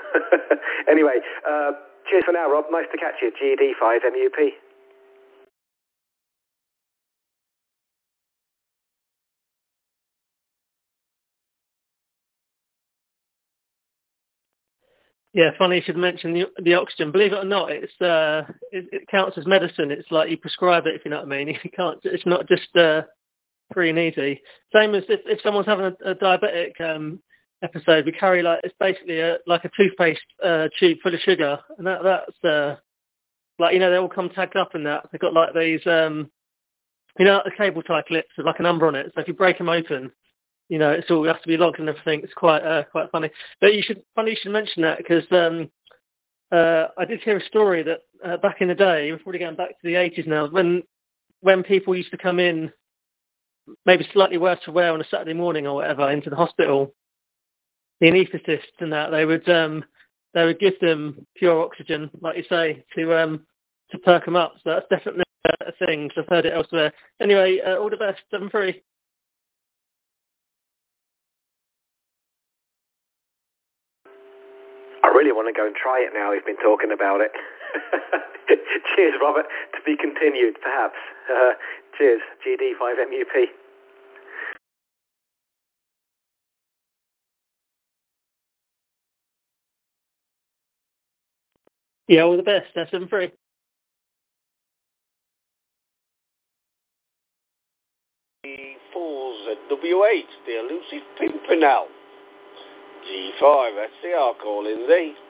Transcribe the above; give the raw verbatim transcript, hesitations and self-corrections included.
Anyway, uh, cheers for now, Rob. Nice to catch you. G D five M U P. Yeah, funny you should mention the, the oxygen. Believe it or not, it's uh, it, it counts as medicine. It's like you prescribe it, if you know what I mean. You can't. It's not just uh, free and easy. Same as if, if someone's having a, a diabetic um, episode, we carry like it's basically a, like a toothpaste uh, tube full of sugar, and that that's uh, like you know they all come tagged up in that. They've got like these um, you know the cable tie clips with like a number on it. So if you break them open, you know, it's all has to be logged and everything. It's quite uh, quite funny. But you should funny you should mention that because um, uh, I did hear a story that uh, back in the day, we're probably going back to the eighties now, when when people used to come in, maybe slightly worse for wear on a Saturday morning or whatever, into the hospital, the anaesthetists and that they would um, they would give them pure oxygen, like you say, to um, to perk them up. So that's definitely a thing. So I've heard it elsewhere. Anyway, uh, all the best. seven three. I really want to go and try it now. We've been talking about it. Cheers, Robert. To be continued, perhaps. Uh, cheers. G D five M U P. Yeah, all the best. seven three. four Z W eight, the elusive Pimpernel. G five, that's the R calling thee.